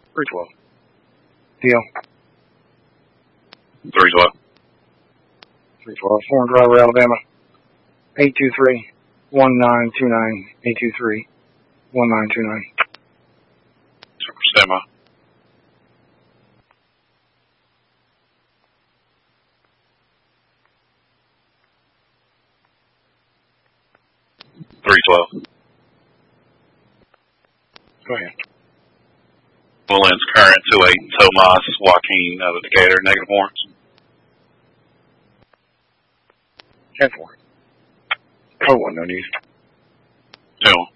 312. Deal. 312. 312. Foreign Driver, Alabama. 823-1929. 823-1929. Stand by. Go ahead. Woodlands current 28 Tomas, Joaquin out of Decatur, negative warrants. 10-4. Code 1, no news. 2-1.